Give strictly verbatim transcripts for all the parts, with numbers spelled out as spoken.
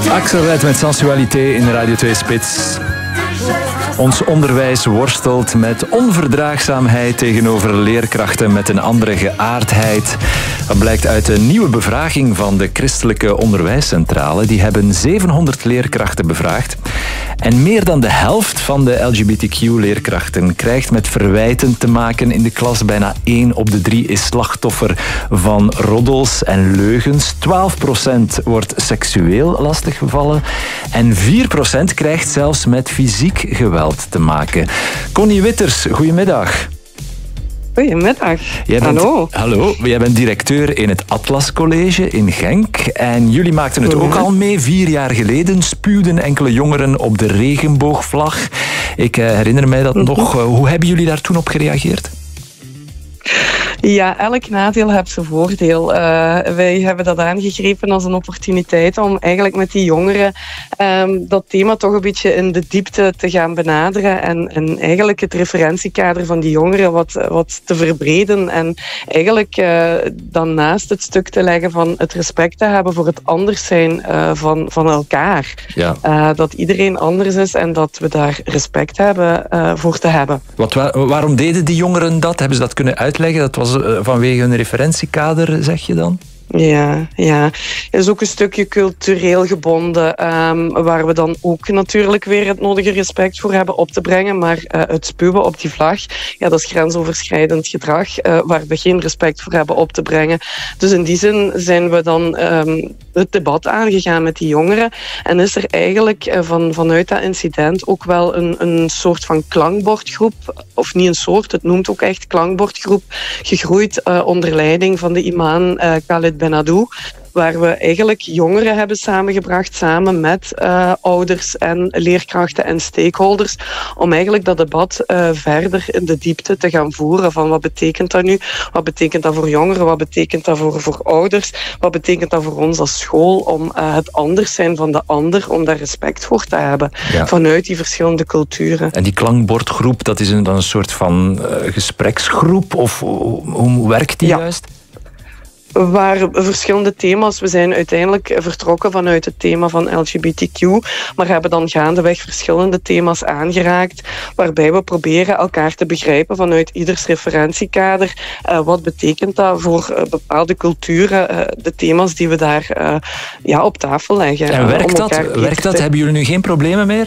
Axel Red met Sensualité in de Radio twee Spits. Ons onderwijs worstelt met onverdraagzaamheid tegenover leerkrachten met een andere geaardheid. Dat blijkt uit een nieuwe bevraging van de Christelijke Onderwijscentrale. Die hebben zevenhonderd leerkrachten bevraagd. En meer dan de helft van de L G B T Q-leerkrachten krijgt met verwijten te maken in de klas. Bijna één op de drie is slachtoffer van roddels en leugens. twaalf procent wordt seksueel lastiggevallen. En vier procent krijgt zelfs met fysiek geweld te maken. Connie Witters, goedemiddag. Goedemiddag. Jij bent, hallo. Hallo, jij bent directeur in het Atlas College in Genk. En jullie maakten het ook al mee. Vier jaar geleden spuwden enkele jongeren op de regenboogvlag. Ik eh, herinner mij dat nog. Uh, hoe hebben jullie daar toen op gereageerd? Ja, elk nadeel heeft zijn voordeel. Uh, wij hebben dat aangegrepen als een opportuniteit om eigenlijk met die jongeren um, dat thema toch een beetje in de diepte te gaan benaderen en, en eigenlijk het referentiekader van die jongeren wat, wat te verbreden en eigenlijk uh, dan naast het stuk te leggen van het respect te hebben voor het anders zijn uh, van, van elkaar. Ja. Uh, dat iedereen anders is en dat we daar respect hebben uh, voor te hebben. Wat, waar, waarom deden die jongeren dat? Hebben ze dat kunnen uitleggen? Dat was vanwege hun referentiekader, zeg je dan? Ja, ja. Het is ook een stukje cultureel gebonden, um, waar we dan ook natuurlijk weer het nodige respect voor hebben op te brengen. Maar uh, het spuwen op die vlag, ja, dat is grensoverschrijdend gedrag, uh, waar we geen respect voor hebben op te brengen. Dus in die zin zijn we dan um, het debat aangegaan met die jongeren. En is er eigenlijk uh, van, vanuit dat incident ook wel een, een soort van klankbordgroep, of niet een soort, het noemt ook echt klankbordgroep, gegroeid uh, onder leiding van de imam uh, Khalid Benadou, waar we eigenlijk jongeren hebben samengebracht samen met uh, ouders en leerkrachten en stakeholders om eigenlijk dat debat uh, verder in de diepte te gaan voeren van wat betekent dat nu, wat betekent dat voor jongeren, wat betekent dat voor, voor ouders, wat betekent dat voor ons als school om uh, het anders zijn van de ander, om daar respect voor te hebben, ja, vanuit die verschillende culturen. En die klankbordgroep, dat is een, dan een soort van uh, gespreksgroep of hoe, hoe werkt die ja. juist? Waar verschillende thema's, we zijn uiteindelijk vertrokken vanuit het thema van L G B T Q, maar hebben dan gaandeweg verschillende thema's aangeraakt, waarbij we proberen elkaar te begrijpen vanuit ieders referentiekader. Uh, wat betekent dat voor uh, bepaalde culturen, uh, de thema's die we daar uh, ja, op tafel leggen. En werkt dat? Werkt dat? Hebben jullie nu geen problemen meer?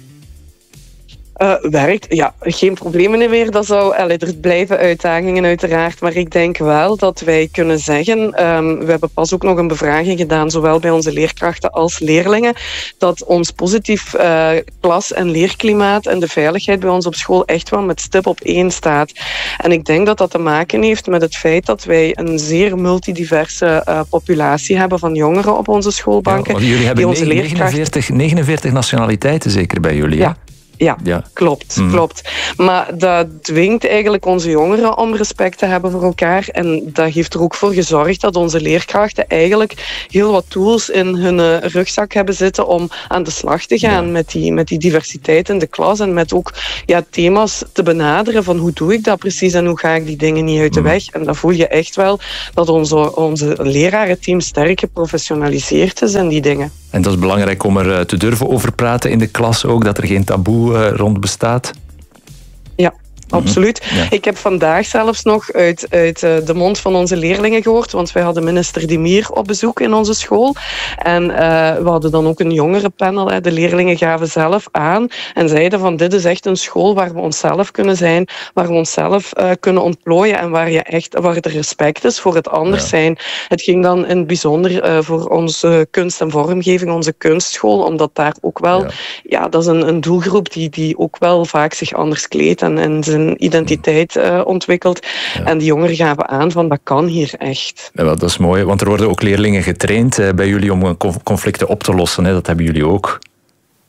Uh, werkt, ja, geen problemen meer. Dat zou, allee, er blijven uitdagingen uiteraard, maar ik denk wel dat wij kunnen zeggen, um, we hebben pas ook nog een bevraging gedaan, zowel bij onze leerkrachten als leerlingen, dat ons positief uh, klas- en leerklimaat en de veiligheid bij ons op school echt wel met stip op één staat. En ik denk dat dat te maken heeft met het feit dat wij een zeer multidiverse uh, populatie hebben van jongeren op onze schoolbanken. Ja, jullie hebben onze negenenveertig, negenenveertig nationaliteiten zeker bij jullie, ja? Ja, ja, klopt, mm. klopt. Maar dat dwingt eigenlijk onze jongeren om respect te hebben voor elkaar. En dat heeft er ook voor gezorgd dat onze leerkrachten eigenlijk heel wat tools in hun uh, rugzak hebben zitten om aan de slag te gaan ja. met, die, met die diversiteit in de klas. En met ook ja, thema's te benaderen van hoe doe ik dat precies en hoe ga ik die dingen niet uit de mm. weg. En dat voel je echt wel dat onze, onze lerarenteam sterk geprofessionaliseerd is in die dingen. En dat is belangrijk om er te durven over praten in de klas ook, dat er geen taboe uh, rond bestaat. Ja. Absoluut. Ja. Ik heb vandaag zelfs nog uit, uit de mond van onze leerlingen gehoord, want wij hadden minister Demir op bezoek in onze school. En uh, we hadden dan ook een jongerenpanel. Hè. De leerlingen gaven zelf aan en zeiden van dit is echt een school waar we onszelf kunnen zijn, waar we onszelf uh, kunnen ontplooien en waar, je echt, waar er respect is voor het anders ja. zijn. Het ging dan in het bijzonder uh, voor onze kunst en vormgeving, onze kunstschool, omdat daar ook wel, ja, ja dat is een, een doelgroep die, die ook wel vaak zich anders kleedt en, en zijn identiteit uh, ontwikkelt. Ja. En die jongeren gaven aan van dat kan hier echt. Ja, dat is mooi, want er worden ook leerlingen getraind uh, bij jullie om conflicten op te lossen. Hè? Dat hebben jullie ook.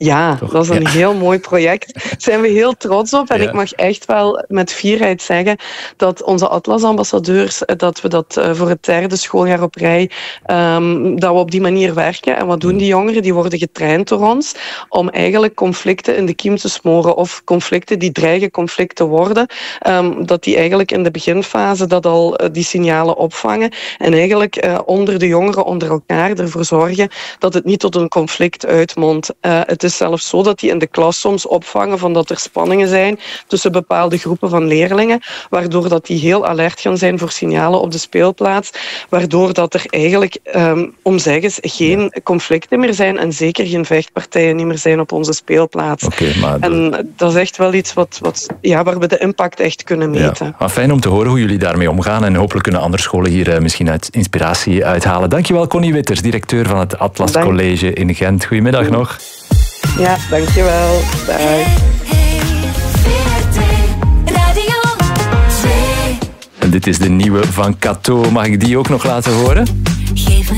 Ja, Toch? dat is een Ja. heel mooi project. Daar zijn we heel trots op. En Ja. ik mag echt wel met fierheid zeggen dat onze Atlas-ambassadeurs, dat we dat voor het derde schooljaar op rij, um, dat we op die manier werken. En wat doen die jongeren? Die worden getraind door ons om eigenlijk conflicten in de kiem te smoren of conflicten die dreigen conflict te worden, um, dat die eigenlijk in de beginfase dat al uh, die signalen opvangen en eigenlijk uh, onder de jongeren, onder elkaar ervoor zorgen dat het niet tot een conflict uitmondt. Uh, het is zelfs zo dat die in de klas soms opvangen van dat er spanningen zijn tussen bepaalde groepen van leerlingen, waardoor dat die heel alert gaan zijn voor signalen op de speelplaats, waardoor dat er eigenlijk, um, om zeggens, geen conflicten meer zijn en zeker geen vechtpartijen niet meer zijn op onze speelplaats. Okay, maar en dat is echt wel iets wat, wat, ja, waar we de impact echt kunnen meten. Ja, maar fijn om te horen hoe jullie daarmee omgaan en hopelijk kunnen andere scholen hier uh, misschien uit inspiratie uithalen. Dankjewel Connie Witters, directeur van het Atlas Dank. College in Gent. Goedemiddag nog. Ja, dankjewel. Dag. En dit is de nieuwe van Cato. Mag ik die ook nog laten horen?